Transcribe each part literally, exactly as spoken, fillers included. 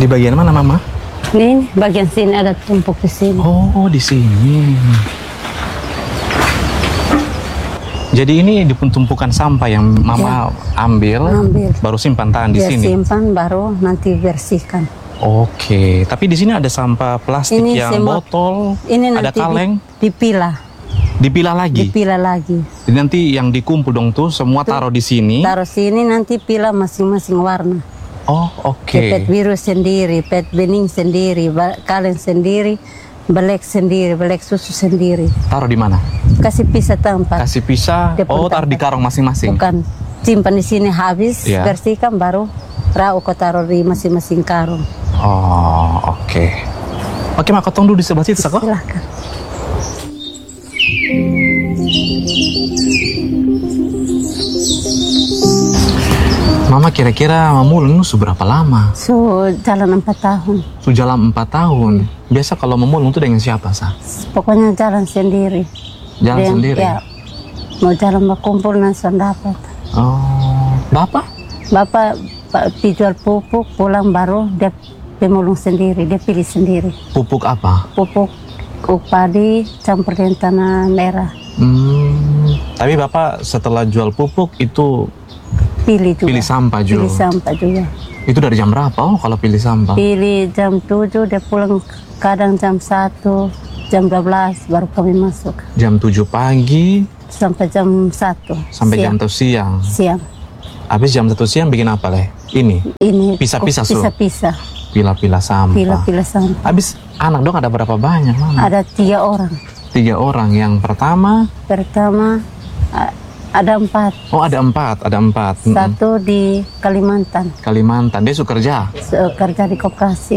Di bagian mana, Mama? Ini bagian sini ada tumpuk di sini. Oh, di sini. Jadi ini di tumpukan sampah yang Mama ya. ambil, ambil, baru simpan tahan di ya, sini. simpan baru nanti bersihkan. Oke, tapi di sini ada sampah plastik ini yang semua, botol, ini ada nanti kaleng. Dipilah. Dipilah lagi. Dipilah lagi. Jadi nanti yang dikumpul dong tuh semua tuh, taruh di sini. Taruh sini nanti pilah masing-masing warna. Oh, oke. Okay. Pet biru sendiri, pet bening sendiri, kaleng sendiri, belek sendiri, belek susu sendiri. Taruh di mana? Kasih pisah tempat. Kasih pisah. Oh, taruh di karung masing-masing. Bukan, simpan di sini habis, yeah. bersihkan baru rau kau taruh di masing-masing karung. Oh, oke. Okay. Oke, Mak, tunggu dulu di sebelah situ, kok. Silakan. Mama kira-kira memulung seberapa lama? So, jalan empat tahun. So, jalan empat tahun. Hmm. Biasa kalau memulung tuh dengan siapa, Sa? Pokoknya jalan sendiri. Jalan Dan, sendiri? Ya, mau jalan berkumpul nanti dapat. Oh, Bapak? Bapak jual pupuk, pulang baru dia pemulung sendiri, dia pilih sendiri. Pupuk apa? Pupuk padi campur dengan tanah merah. Hmm, tapi Bapak setelah jual pupuk itu pilih juga. Pilih sampah juga. Pilih sampah juga. Itu dari jam berapa? Oh, kalau pilih sampah? Pilih jam tujuh, dia pulang kadang jam satu, jam dua belas baru kami masuk. Jam tujuh pagi sampai jam satu. Sampai siang. jam satu siang. Siang. Habis jam satu siang bikin apa, Leh? Ini. Ini pisah-pisah, so. Pisah-pisah. Pilah-pilah sampah. Pilah-pilah sampah. Habis anak dong ada berapa banyak, Mama? Ada tiga orang. Tiga orang. Yang pertama? Pertama ada empat. Oh, ada empat, ada empat. Satu hmm. di Kalimantan. Kalimantan, dia suka kerja? So, kerja di koperasi.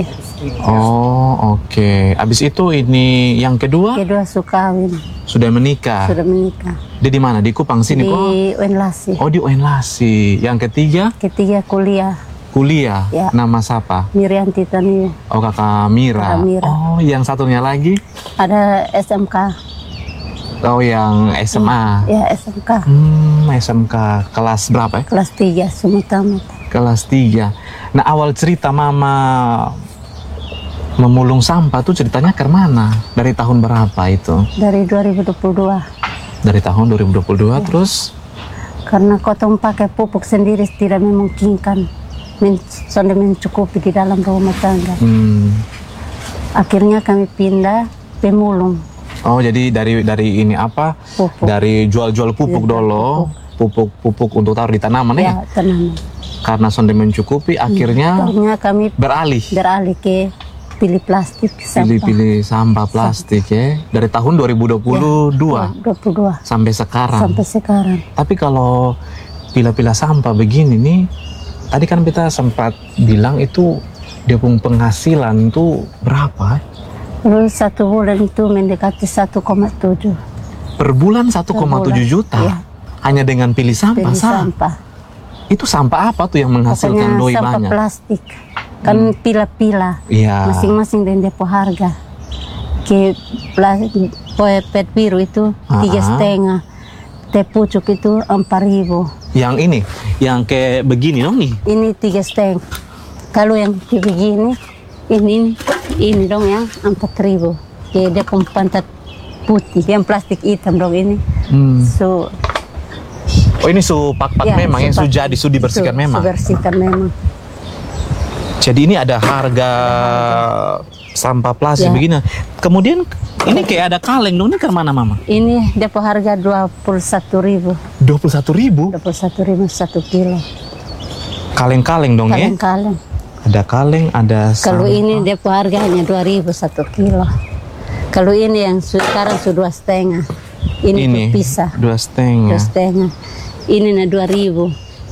Oh, oke. Okay. Habis itu ini yang kedua? Kedua Sukawin. Sudah menikah? Sudah menikah. Dia di mana? Di Kupang sini di kok? Di U N Lasi. Oh, di U N Lasi. Yang ketiga? Ketiga kuliah. Kuliah? Ya. Nama siapa? Mirianti Tani. Oh, kakak Mira. Kakak Mira. Oh, yang satunya lagi? Ada S M K. Oh, yang S M A? Ya, S M K. Hmm, S M K. Kelas berapa ya? Kelas tiga, semua tamat. Kelas tiga. Nah, awal cerita Mama memulung sampah tuh ceritanya ke mana? Dari tahun berapa itu? Dari dua ribu dua puluh dua. Dari tahun dua ribu dua puluh dua, ya. Terus? Karena kotong pakai pupuk sendiri tidak memungkinkan men sudah mencukupi di dalam rumah tangga. Hmm. Akhirnya kami pindah pemulung. Oh, jadi dari dari ini apa? Pupuk. Dari jual-jual pupuk dulu, pupuk-pupuk untuk taruh di tanaman ya? Ya, tanaman. Karena sudah mencukupi, akhirnya, akhirnya kami beralih. Beralih ke pilih plastik, sampah. Pilih-pilih sampah plastik ya. Dari tahun dua ribu dua puluh dua. Ya, dua puluh dua. Sampai sekarang. Sampai sekarang. Tapi kalau pilah-pilah sampah begini nih, tadi kan kita sempat bilang itu dia punya penghasilan itu berapa? Terus satu bulan itu mendekati satu koma tujuh. Per bulan satu koma tujuh juta? Ya. Hanya dengan pilih sampah? Pilih sampah. Itu sampah apa tuh yang menghasilkan doi banyak? Sampah plastik. Kan hmm. pila-pila. Iya. Masing-masing dengan depo harga. Ke plastik, pet biru itu tiga setengah. Teh pucuk itu empat ribu. Yang ini? Yang kayak begini dong nih? Ini tiga setengah. Kalau yang kayak begini, ini ini dong yang empat ribu. Kayak dia pantat putih, yang plastik hitam dong ini. Hmm. So, oh, ini su pak-pak ya, memang yang sudah jadi, sudah dibersihkan su, memang. Dibersihkan memang. Jadi ini ada harga sampah plastik ya. Begini. Kemudian ini kayak ada kaleng dong, ini ke mana, Mama? Ini depo harga dua puluh satu ribu. Dua puluh satu ribu? Dua puluh satu ribu satu kilo. Kaleng-kaleng dong kaleng, ya? Kaleng-kaleng. Ada kaleng, ada kalau ini depo harga hanya dua ribu satu kilo. Kalau ini yang sekarang sudah dua setengah. Ini, ini pisah. Dua setengah. Dua setengah. Ini na dua ribu.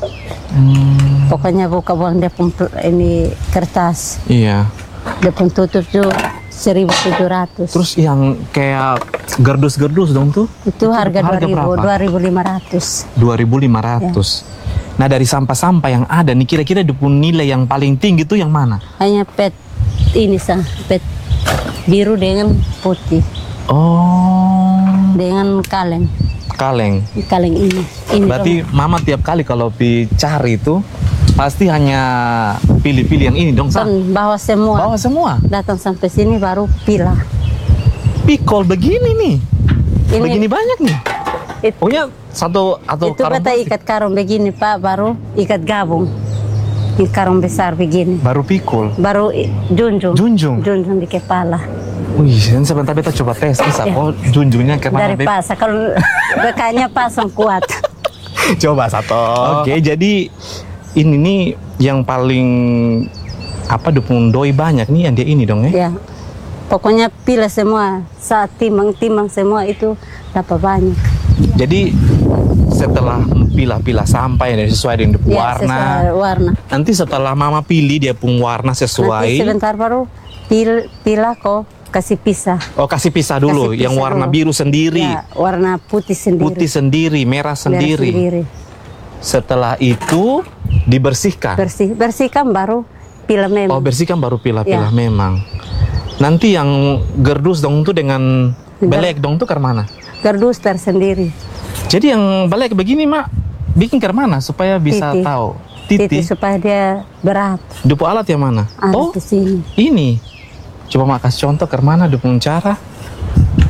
Hmm. Pokoknya buka buang depo ini kertas. Iya. Depo tutup juga seribu tujuh ratus. Terus yang kayak gerdus-gerdus dong tuh? Itu, itu harga dua ribu, dua ribu lima ratus. Dua ribu lima ratus. Nah, dari sampah-sampah yang ada nih, kira-kira nilai yang paling tinggi itu yang mana? Hanya pet ini sah, pet biru dengan putih. Oh. Dengan kaleng. Kaleng. Kaleng ini. ini berarti dong. Mama tiap kali kalau dicari itu pasti hanya pilih-pilih yang ini dong, Sa. Kan bawa semua. Bawa semua. Datang sampai sini baru pilah. Pikol begini nih. Ini Begini banyak nih. it- Pokoknya satu atau itu karung beta plastik. ikat karung begini Pak, baru ikat gabung. Ini karung besar begini. Baru pikul. Baru i- junjung. Junjung. Junjung di kepala. Wih, ini sebentar beta coba tes. Bisa. Ya. Oh, junjungnya kemana, Dari Beb? pasang. Kalau bekanya pasang kuat. Coba satu. Oke, jadi ini nih yang paling apa dukung doi banyak nih yang dia ini dong ya. Ya. Pokoknya pilih semua. Saat timang-timang semua itu dapat banyak. Jadi setelah pilah-pilah sampai dan sesuai dengan Ya, warna. sesuai warna. Nanti setelah mama pilih dia pun warna Nanti sesuai. sebentar baru pil, pilah kok kasih pisah. Oh, kasih pisah dulu. Kasih yang pisah warna dulu. biru sendiri, Ya, warna putih sendiri. putih sendiri, merah Merah sendiri. sendiri. Setelah itu dibersihkan. Bersih, bersihkan baru pilah memang. Oh, bersihkan baru pilah-pilah Ya. memang. Nanti yang gerdus dong tuh dengan belek dong tuh ke mana? Gerdus tersendiri. Jadi yang belek begini, Mak, bikin ke mana supaya bisa Titi. tahu? Titi Titi. supaya dia berat. Dupo alat yang mana? Ada Oh, di sini. ini. Coba Mak kasih contoh ke mana dukung cara.